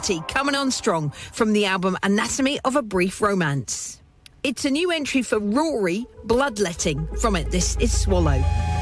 City coming on strong from the album Anatomy of a Brief Romance. It's a new entry for Rory, Bloodletting. From it, this is Swallow.